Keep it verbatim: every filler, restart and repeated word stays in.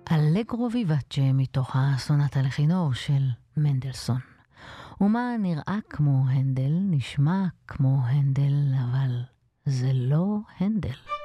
אלגרו ויבאצ'ה מתוך הסונטה לכינור של מנדלסון. ומה נראה כמו הנדל, נשמע כמו הנדל, אבל זה לא הנדל.